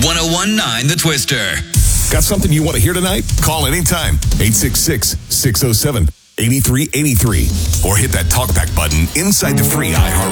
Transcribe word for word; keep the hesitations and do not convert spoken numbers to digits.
one oh one point nine The Twister. Got something you want to hear tonight? Call anytime. eight six six, six oh seven, eight three eight three. Or hit that talkback button inside the free iHeart